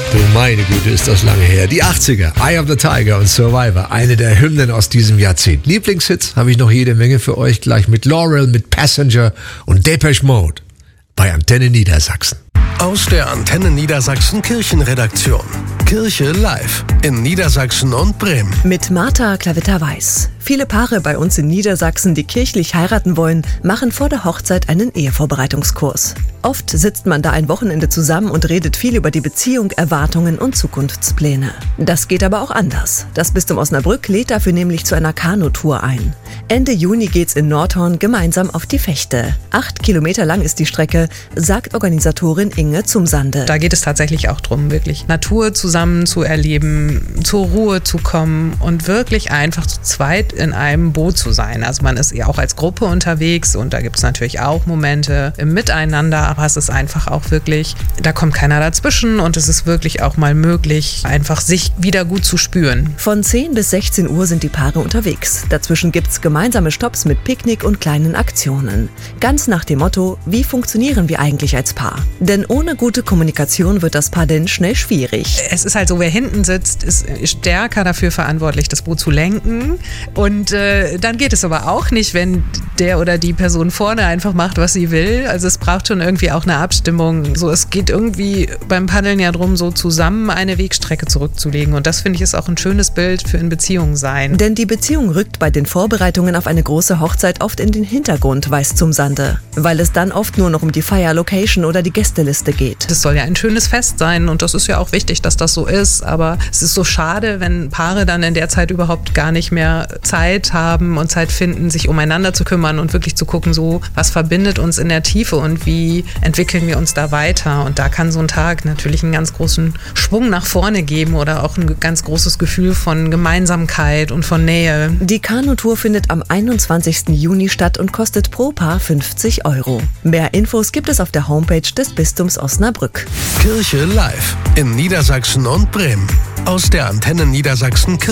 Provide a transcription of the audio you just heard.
Du meine Güte, ist das lange her. Die 80er, Eye of the Tiger und Survivor, eine der Hymnen aus diesem Jahrzehnt. Lieblingshits habe ich noch jede Menge für euch, gleich mit Laurel, mit Passenger und Depeche Mode bei Antenne Niedersachsen. Aus der Antenne Niedersachsen Kirchenredaktion. Kirche live in Niedersachsen und Bremen. Mit Martha Klavitter-Weiß. Viele Paare bei uns in Niedersachsen, die kirchlich heiraten wollen, machen vor der Hochzeit einen Ehevorbereitungskurs. Oft sitzt man da ein Wochenende zusammen und redet viel über die Beziehung, Erwartungen und Zukunftspläne. Das geht aber auch anders. Das Bistum Osnabrück lädt dafür nämlich zu einer Kanutour ein. Ende Juni geht's in Nordhorn gemeinsam auf die Fechte. 8 Kilometer lang ist die Strecke, sagt Organisatorin Inge Zumsande. Da geht es tatsächlich auch darum, wirklich Natur zusammen zu erleben, zur Ruhe zu kommen und wirklich einfach zu zweit in einem Boot zu sein. Also man ist ja auch als Gruppe unterwegs und da gibt es natürlich auch Momente im Miteinander, aber es ist einfach auch wirklich, da kommt keiner dazwischen und es ist wirklich auch mal möglich, einfach sich wieder gut zu spüren. Von 10 bis 16 Uhr sind die Paare unterwegs. Dazwischen gibt's gemeinsame Stopps mit Picknick und kleinen Aktionen. Ganz nach dem Motto, wie funktionieren wir eigentlich als Paar? Denn ohne gute Kommunikation wird das Paar denn schnell schwierig. Es ist halt so, wer hinten sitzt, ist stärker dafür verantwortlich, das Boot zu lenken. Und dann geht es aber auch nicht, wenn der oder die Person vorne einfach macht, was sie will. Also es braucht schon irgendwie auch eine Abstimmung. So, es geht irgendwie beim Paddeln ja darum, so zusammen eine Wegstrecke zurückzulegen. Und das finde ich ist auch ein schönes Bild für in Beziehung sein. Denn die Beziehung rückt bei den Vorbereitungen auf eine große Hochzeit oft in den Hintergrund, weiß Zumsande. Weil es dann oft nur noch um die Feierlocation oder die Gästeliste geht. Das soll ja ein schönes Fest sein und das ist ja auch wichtig, dass das so ist. Aber es ist so schade, wenn Paare dann in der Zeit überhaupt gar nicht mehr Zeit haben und Zeit finden, sich umeinander zu kümmern und wirklich zu gucken, so was verbindet uns in der Tiefe und wie entwickeln wir uns da weiter. Und da kann so ein Tag natürlich einen ganz großen Schwung nach vorne geben oder auch ein ganz großes Gefühl von Gemeinsamkeit und von Nähe. Die Kanutour findet am 21. Juni statt und kostet pro Paar 50 €. Mehr Infos gibt es auf der Homepage des Bistums Osnabrück. Kirche live in Niedersachsen und Bremen. Aus der Antenne Niedersachsen